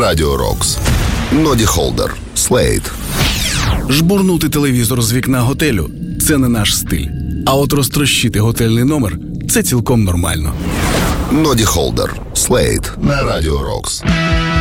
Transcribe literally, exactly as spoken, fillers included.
Радіо Рокс. Ноді Холдер. Слейд. Жбурнути телевізор з вікна готелю – це не наш стиль. А от розтрощити готельний номер – це цілком нормально. Ноді Холдер. Слейд. На Радіо Рокс.